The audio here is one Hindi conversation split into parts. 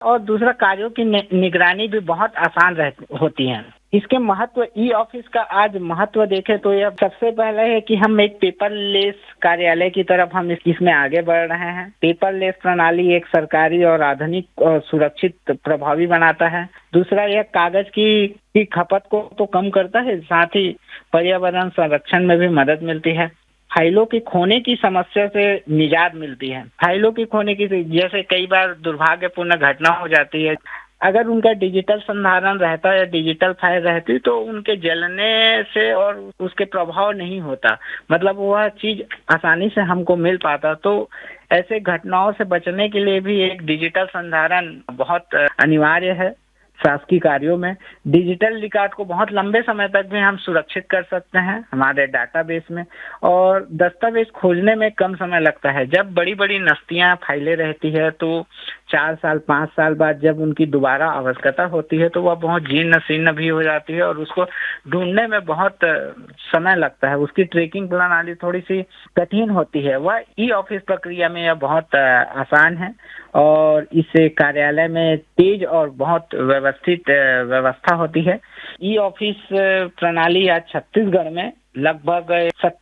और दूसरा कार्यों की निगरानी भी बहुत आसान होती है। इसके महत्व ई ऑफिस का आज महत्व देखें तो यह सबसे पहले है कि हम एक पेपरलेस कार्यालय की तरफ हम इसमें आगे बढ़ रहे हैं। पेपरलेस प्रणाली एक सरकारी और आधुनिक और सुरक्षित प्रभावी बनाता है। दूसरा, यह कागज की खपत को तो कम करता है, साथ ही पर्यावरण संरक्षण में भी मदद मिलती है। फाइलों की खोने की समस्या से निजात मिलती है। फाइलों की खोने की जैसे कई बार दुर्भाग्यपूर्ण घटना हो जाती है, अगर उनका डिजिटल संधारण रहता या डिजिटल फाइल रहती तो उनके जलने से और उसके प्रभाव नहीं होता, मतलब वह चीज आसानी से हमको मिल पाता। तो ऐसे घटनाओं से बचने के लिए भी एक डिजिटल संधारण बहुत अनिवार्य है। शासकीय कार्यों में डिजिटल रिकॉर्ड को बहुत लंबे समय तक भी हम सुरक्षित कर सकते हैं हमारे डाटाबेस में, और दस्तावेज खोजने में कम समय लगता है। जब बड़ी बड़ी नस्तियां फाइलें रहती है तो 4 साल 5 साल बाद जब उनकी दोबारा आवश्यकता होती है तो वह बहुत जीर्ण शीर्ण भी हो जाती है और उसको ढूंढने में बहुत समय लगता है। उसकी ट्रैकिंग प्रणाली थोड़ी सी कठिन होती है। वह ई ऑफिस प्रक्रिया में यह बहुत आसान है और इससे कार्यालय में तेज और बहुत व्यवस्थित व्यवस्था होती है। ई ऑफिस प्रणाली आज छत्तीसगढ़ में लगभग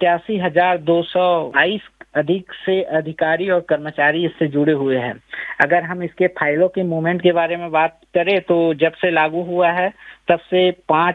87,222 अधिक से अधिकारी और कर्मचारी इससे जुड़े हुए हैं। अगर हम इसके फाइलों के मूवमेंट के बारे में बात करें तो जब से लागू हुआ है तब से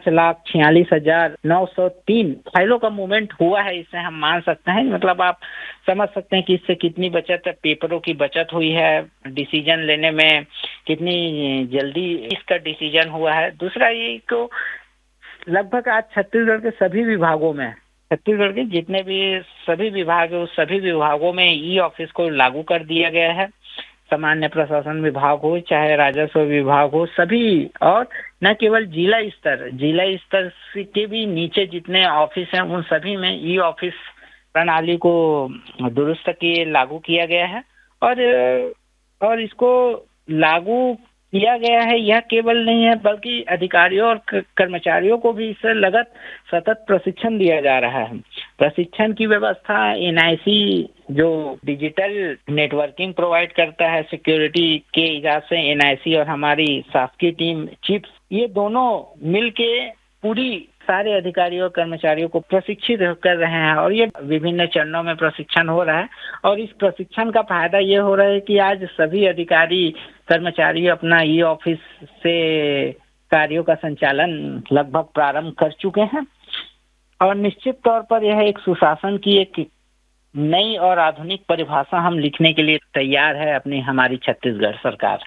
5,46,903 फाइलों का मूवमेंट हुआ है। इससे हम मान सकते हैं, मतलब आप समझ सकते हैं कि इससे कितनी बचत है, पेपरों की बचत हुई है, डिसीजन लेने में कितनी जल्दी इसका डिसीजन हुआ है। दूसरा ये को लगभग आज छत्तीसगढ़ के सभी विभागों में, छत्तीसगढ़ के जितने भी सभी विभाग है उस सभी विभागों में ई ऑफिस को लागू कर दिया गया है। सामान्य प्रशासन विभाग हो चाहे राजस्व विभाग हो, सभी, और न केवल जिला स्तर के भी नीचे जितने ऑफिस हैं उन सभी में ई ऑफिस प्रणाली को दुरुस्त किए लागू किया गया है। और इसको लागू किया गया है, यह केवल नहीं है बल्कि अधिकारियों और कर्मचारियों को भी इससे सतत प्रशिक्षण दिया जा रहा है। प्रशिक्षण की व्यवस्था एनआईसी जो डिजिटल नेटवर्किंग प्रोवाइड करता है सिक्योरिटी के इजाज़त से, एनआईसी और हमारी शासकीय टीम चिप्स, ये दोनों मिलके पूरी सारे अधिकारियों और कर्मचारियों को प्रशिक्षित कर रहे हैं और ये विभिन्न चरणों में प्रशिक्षण हो रहा है। और इस प्रशिक्षण का फायदा ये हो रहा है कि आज सभी अधिकारी कर्मचारी अपना ई ऑफिस से कार्यों का संचालन लगभग प्रारंभ कर चुके हैं और निश्चित तौर पर यह एक सुशासन की एक नई और आधुनिक परिभाषा हम लिखने के लिए तैयार है अपनी हमारी छत्तीसगढ़ सरकार।